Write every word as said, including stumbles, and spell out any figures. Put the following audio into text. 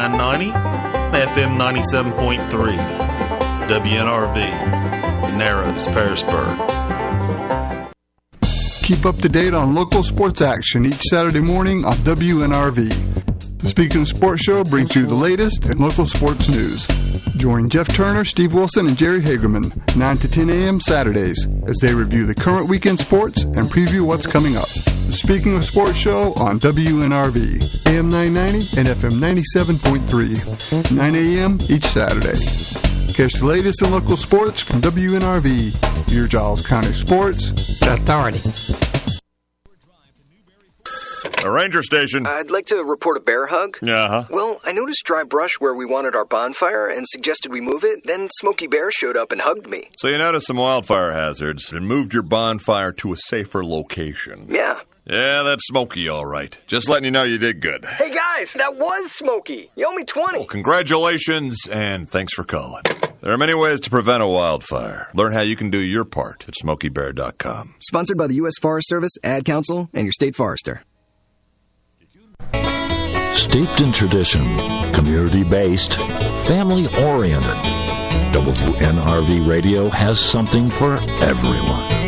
nine ninety, F M ninety-seven point three. W N R V, Narrows, Pearisburg. Keep up to date on local sports action each Saturday morning on W N R V. The Speaking of Sports Show brings you the latest in local sports news. Join Jeff Turner, Steve Wilson, and Jerry Hagerman nine to ten a.m. Saturdays as they review the current weekend sports and preview what's coming up. The Speaking of Sports Show on W N R V, A M nine ninety and F M ninety-seven point three, nine a.m. each Saturday. Catch the latest in local sports from W N R V, your Giles County Sports Authority. A ranger station. I'd like to report a bear hug. Uh-huh. Well, I noticed dry brush where we wanted our bonfire and suggested we move it. Then Smokey Bear showed up and hugged me. So you noticed some wildfire hazards and moved your bonfire to a safer location. Yeah. Yeah, that's Smokey, all right. Just letting you know you did good. Hey, guys, that was Smokey. You owe me twenty. Well, congratulations, and thanks for calling. There are many ways to prevent a wildfire. Learn how you can do your part at smokey bear dot com. Sponsored by the U S Forest Service, Ad Council, and your state forester. Steeped in tradition, community-based, family-oriented, W N R V Radio has something for everyone.